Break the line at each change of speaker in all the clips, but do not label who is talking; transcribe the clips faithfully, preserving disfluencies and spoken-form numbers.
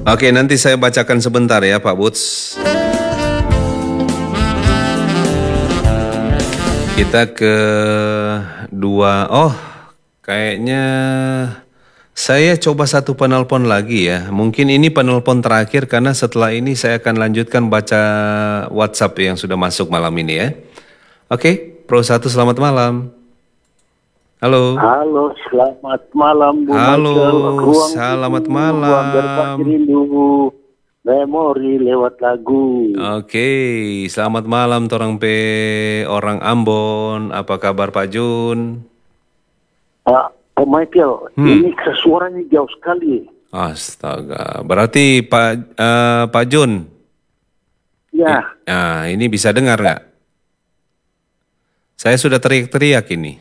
Oke, nanti saya bacakan sebentar ya Pak Buts. Kita ke dua, oh kayaknya saya coba satu penelpon lagi ya. Mungkin ini penelpon terakhir karena setelah ini saya akan lanjutkan baca WhatsApp yang sudah masuk malam ini ya. Oke, Pro satu selamat malam. Halo.
Halo, selamat malam Bu
Halo,
Michael. Ruang
selamat
itu,
malam.
Ruang berbagi rindu, memori lewat lagu.
Oke, selamat malam torang pe orang Ambon. Apa kabar Pak Jun?
Pak, Pak Michael,
Hmm.
ini suaranya jauh sekali.
Astaga, berarti Pak eh, Pak Jun,
Ya,
nah ini bisa dengar nggak? Saya sudah teriak-teriak ini.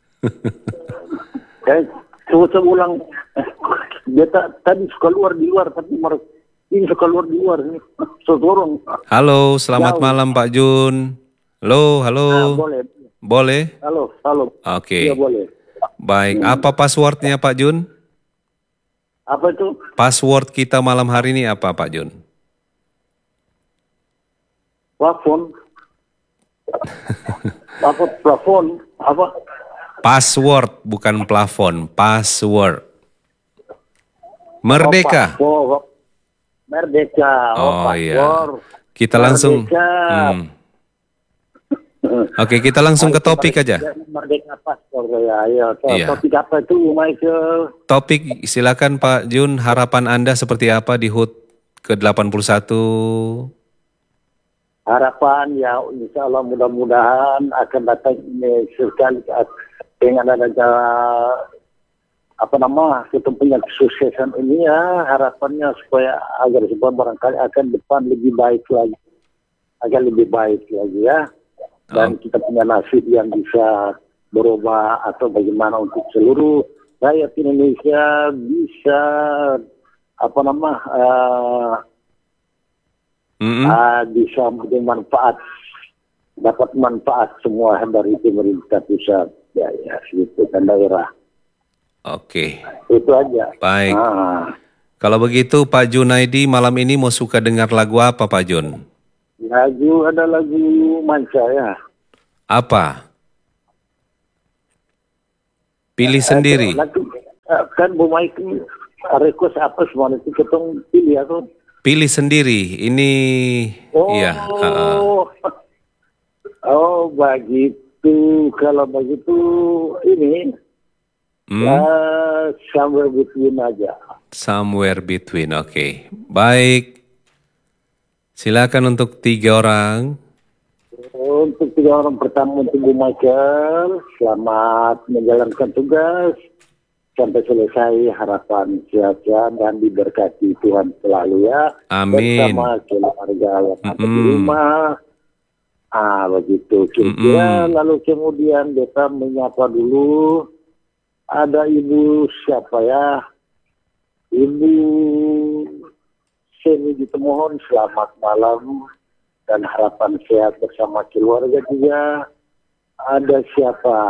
saya coba ulang. Eh, Dia ta- tadi suka luar di luar, tapi mer- ini suka luar di luar. Seorang.
Halo, selamat
Jauh.
malam Pak Jun. Halo, halo.
Ah, boleh.
Boleh?
Halo, halo.
Oke.
Iya boleh.
Baik, apa passwordnya Pak Jun?
Apa itu?
Password kita malam hari ini apa Pak Jun?
Plafon. Apa plafon? Apa?
Password bukan plafon, password. Merdeka.
Oh, Merdeka.
Oh iya.
paspor.
Kita langsung.
Merdeka.
Hmm. Oke, kita langsung ke topik aja.
Merdeka paspor ya. Ya.
Iya.
Topik apa itu, Michael?
Topik silakan Pak Jun, harapan Anda seperti apa di H U T ke delapan puluh satu?
Harapan ya, insya Allah mudah-mudahan akan datang ini sekali dengan adanya apa nama ketempunya kesuksesan ini ya, harapannya supaya agar sebuah barangkali akan depan lebih baik lagi, agar lebih baik lagi ya, dan
Oh.
kita punya nasib yang bisa berubah atau bagaimana untuk seluruh rakyat Indonesia bisa apa nama uh,
Mm-mm.
uh, bisa bermanfaat, dapat manfaat semua dari pemerintah pusat ya, ya segitu dan daerah.
Oke,
Itu aja.
baik.
Ah,
Kalau begitu Pak Junaidi malam ini mau suka dengar lagu apa Pak Jun?
lagu ada lagu manca ya.
Apa? Pilih sendiri.
Ada lagu, eh, kan Bu Mike ini request apa semua itu ketong pilih atau?
Pilih sendiri. Ini
Oh,
iya. uh-uh.
oh begitu. Kalau begitu ini
Hmm,
ya somewhere between aja.
somewhere between. Oke, baik. Silakan untuk tiga orang.
Untuk tiga orang pertama untuk Bu Michael, selamat menjalankan tugas sampai selesai, harapan sehat-sehat dan diberkati Tuhan selalu ya.
Amin.
Bersama keluarga yang ada di
Mm-mm.
rumah. Ah begitu kira-kira.
Mm-mm.
Lalu kemudian kita menyapa dulu. Ada ibu siapa ya? Ibu Seni Ditemohon, selamat malam dan harapan sehat bersama keluarga juga. Ada siapa?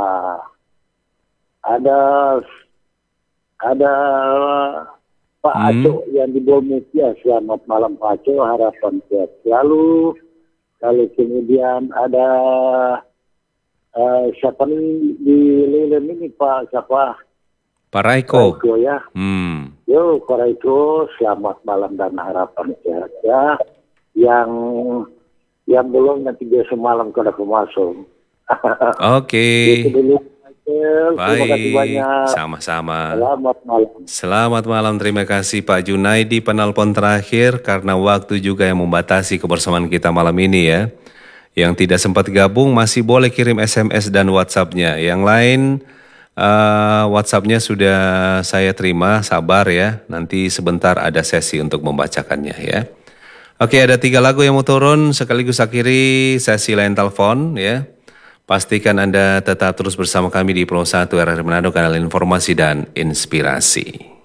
Ada ada Pak
Hmm.
Aco yang di Bolmetia, selamat malam Pak Aco, harapan sehat selalu. Lalu kemudian ada eh, siapa nih di Lelen ini Pak siapa?
Pak Raiko.
Raiko ya.
Hmm.
Yo, Pak Raiko, selamat malam dan harapan sehat ya. Yang yang belum nanti dia semalam kada pemasok.
Oke.
Itu dulu, Michael. Terima kasih
Baik.
banyak.
Sama-sama.
Selamat malam.
Selamat malam, terima kasih Pak Junaidi penelpon terakhir karena waktu juga yang membatasi kebersamaan kita malam ini ya. Yang tidak sempat gabung masih boleh kirim S M S dan WhatsApp-nya. Yang lain uh, WhatsApp-nya sudah saya terima, sabar ya. Nanti sebentar ada sesi untuk membacakannya ya. Oke, ada tiga lagu yang mau turun sekaligus akhiri sesi lain telepon ya. Pastikan Anda tetap terus bersama kami di Pro satu R R I Manado, kanal informasi dan inspirasi.